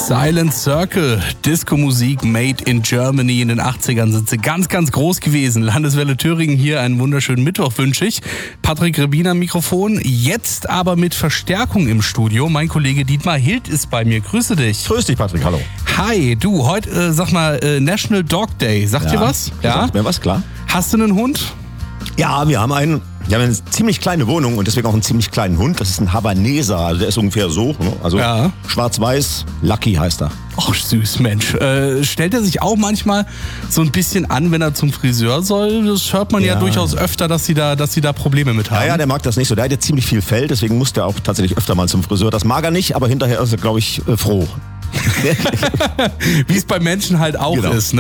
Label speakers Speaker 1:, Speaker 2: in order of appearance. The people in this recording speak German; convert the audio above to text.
Speaker 1: Silent Circle, Disco-Musik made in Germany. In den 80ern sind sie ganz, ganz groß gewesen. Landeswelle Thüringen hier, einen wunderschönen Mittwoch wünsche ich. Patrick Rebin am Mikrofon, jetzt aber mit Verstärkung im Studio. Mein Kollege Dietmar Hild ist bei mir. Grüße dich.
Speaker 2: Grüß dich, Patrick, hallo.
Speaker 1: Hi, du, heute, sag mal, National Dog Day. Sagt dir was?
Speaker 2: Ja. Sagt mir was, klar.
Speaker 1: Hast du einen Hund?
Speaker 2: Ja, wir haben eine ziemlich kleine Wohnung und deswegen auch einen ziemlich kleinen Hund. Das ist ein Havaneser, also der ist ungefähr so. Ne? Also
Speaker 1: ja.
Speaker 2: Schwarz-Weiß, Lucky heißt er.
Speaker 1: Ach, süß, Mensch. Stellt er sich auch manchmal so ein bisschen an, wenn er zum Friseur soll? Das hört man ja durchaus öfter, dass sie da Probleme mit haben.
Speaker 2: Ja, der mag das nicht so. Der hat jetzt ziemlich viel Fell, deswegen muss der auch tatsächlich öfter mal zum Friseur. Das mag er nicht, aber hinterher ist er, glaube ich, froh.
Speaker 1: Wie es bei Menschen halt auch ist. Ne?